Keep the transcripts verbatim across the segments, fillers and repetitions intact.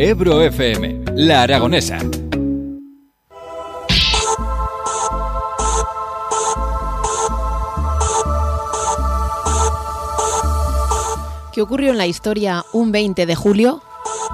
Ebro F M, La Aragonesa. ¿Qué ocurrió en la historia un veinte de julio?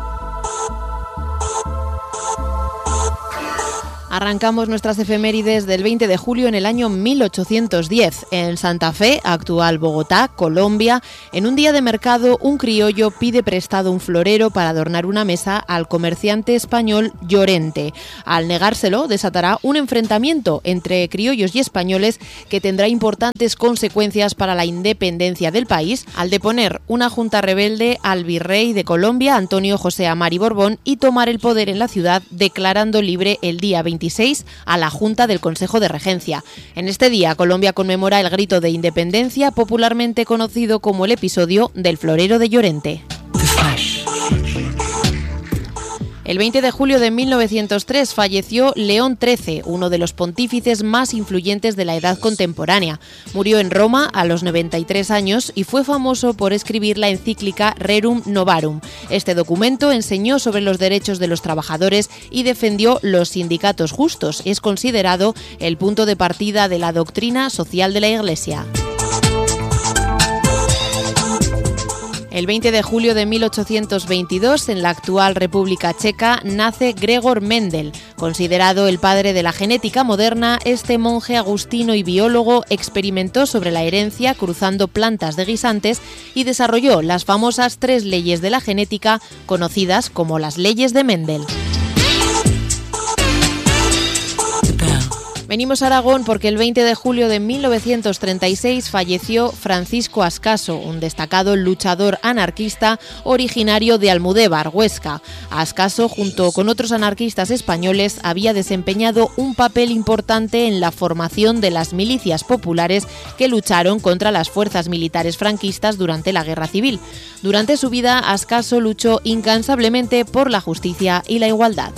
Arrancamos nuestras efemérides del veinte de julio en el año mil ochocientos diez. En Santa Fe, actual Bogotá, Colombia, en un día de mercado, un criollo pide prestado un florero para adornar una mesa al comerciante español Llorente. Al negárselo, desatará un enfrentamiento entre criollos y españoles que tendrá importantes consecuencias para la independencia del país, al deponer una junta rebelde al virrey de Colombia, Antonio José Amari Borbón, y tomar el poder en la ciudad, declarando libre el día veintiséis a la Junta del Consejo de Regencia. En este día, Colombia conmemora el grito de independencia, popularmente conocido como el episodio del florero de Llorente. El veinte de julio de mil novecientos tres falleció León trece, uno de los pontífices más influyentes de la edad contemporánea. Murió en Roma a los noventa y tres años y fue famoso por escribir la encíclica Rerum Novarum. Este documento enseñó sobre los derechos de los trabajadores y defendió los sindicatos justos. Es considerado el punto de partida de la doctrina social de la Iglesia. El veinte de julio de mil ochocientos veintidós, en la actual República Checa, nace Gregor Mendel. Considerado el padre de la genética moderna, este monje agustino y biólogo experimentó sobre la herencia cruzando plantas de guisantes y desarrolló las famosas tres leyes de la genética, conocidas como las leyes de Mendel. Venimos a Aragón porque el veinte de julio de mil novecientos treinta y seis falleció Francisco Ascaso, un destacado luchador anarquista originario de Almudévar, Huesca. Ascaso, junto con otros anarquistas españoles, había desempeñado un papel importante en la formación de las milicias populares que lucharon contra las fuerzas militares franquistas durante la Guerra Civil. Durante su vida, Ascaso luchó incansablemente por la justicia y la igualdad.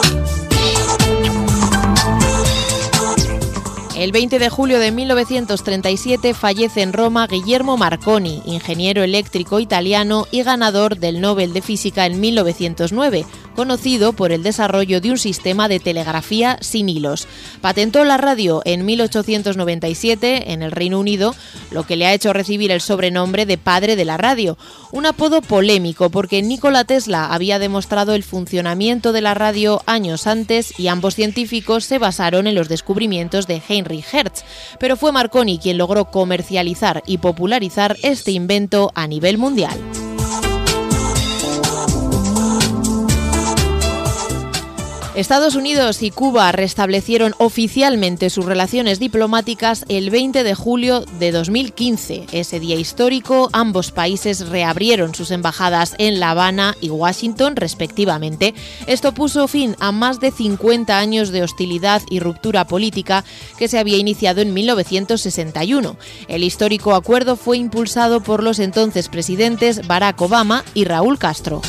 El veinte de julio de mil novecientos treinta y siete fallece en Roma Guillermo Marconi, ingeniero eléctrico italiano y ganador del Nobel de Física en mil novecientos nueve, conocido por el desarrollo de un sistema de telegrafía sin hilos. Patentó la radio en mil ochocientos noventa y siete en el Reino Unido, lo que le ha hecho recibir el sobrenombre de padre de la radio, un apodo polémico porque Nikola Tesla había demostrado el funcionamiento de la radio años antes y ambos científicos se basaron en los descubrimientos de Heinrich Hertz, pero fue Marconi quien logró comercializar y popularizar este invento a nivel mundial. Estados Unidos y Cuba restablecieron oficialmente sus relaciones diplomáticas el veinte de julio de dos mil quince. Ese día histórico, ambos países reabrieron sus embajadas en La Habana y Washington, respectivamente. Esto puso fin a más de cincuenta años de hostilidad y ruptura política que se había iniciado en mil novecientos sesenta y uno. El histórico acuerdo fue impulsado por los entonces presidentes Barack Obama y Raúl Castro.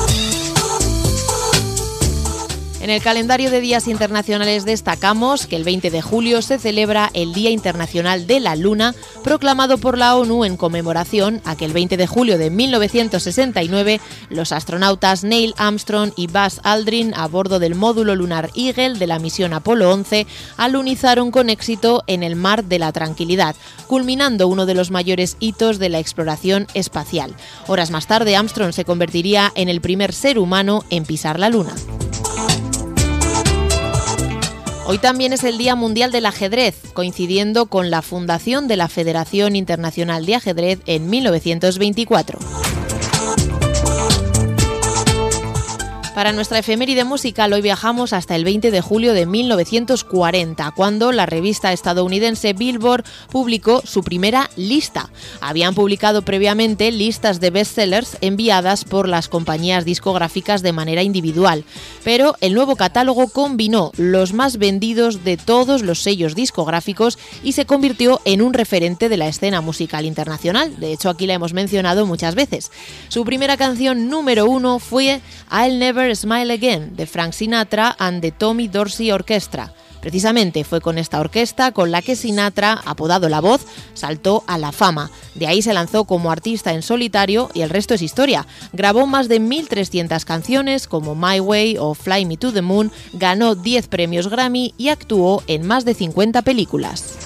En el calendario de días internacionales destacamos que el veinte de julio se celebra el Día Internacional de la Luna, proclamado por la ONU en conmemoración a que el veinte de julio de mil novecientos sesenta y nueve los astronautas Neil Armstrong y Buzz Aldrin, a bordo del módulo lunar Eagle de la misión Apolo once, alunizaron con éxito en el Mar de la Tranquilidad, culminando uno de los mayores hitos de la exploración espacial. Horas más tarde, Armstrong se convertiría en el primer ser humano en pisar la Luna. Hoy también es el Día Mundial del Ajedrez, coincidiendo con la fundación de la Federación Internacional de Ajedrez en mil novecientos veinticuatro. Para nuestra efeméride musical hoy viajamos hasta el veinte de julio de mil novecientos cuarenta, cuando la revista estadounidense Billboard publicó su primera lista. Habían publicado previamente listas de bestsellers enviadas por las compañías discográficas de manera individual, pero el nuevo catálogo combinó los más vendidos de todos los sellos discográficos y se convirtió en un referente de la escena musical internacional. De hecho, aquí la hemos mencionado muchas veces. Su primera canción número uno fue I'll Never Smile Again, de Frank Sinatra and the Tommy Dorsey Orchestra. Precisamente fue con esta orquesta con la que Sinatra, apodado La Voz, saltó a la fama. De ahí se lanzó como artista en solitario y el resto es historia. Grabó más de mil trescientas canciones como My Way o Fly Me to the Moon, ganó diez premios Grammy y actuó en más de cincuenta películas.